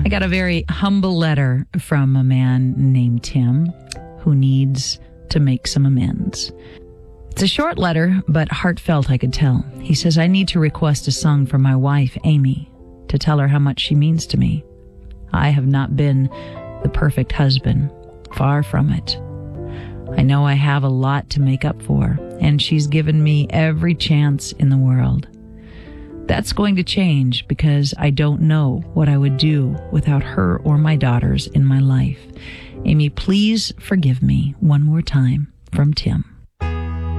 I got a very humble letter from a man named Tim who needs to make some amends. It's a short letter, but heartfelt, I could tell. He says, I need to request a song for my wife, Amy, to tell her how much she means to me. I have not been the perfect husband. Far from it. I know I have a lot to make up for, and she's given me every chance in the world. That's going to change because I don't know what I would do without her or my daughters in my life. Amy, please forgive me one more time. From Tim.